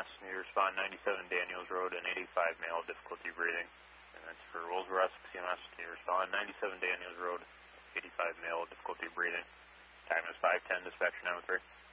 CMS. You respond 97 Daniels Road and 85 male, difficulty breathing. And that's for Rollsboro Essex CMS. You respond 97 Daniels Road, 85 male, difficulty breathing. Time is 5:10, dispatcher 903.